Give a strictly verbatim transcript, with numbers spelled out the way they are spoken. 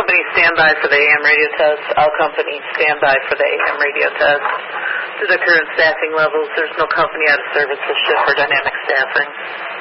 companies stand by for the A M radio test. All companies stand by for the A M radio test. To the current staffing levels, there's no company out of service with shift or dynamic staffing.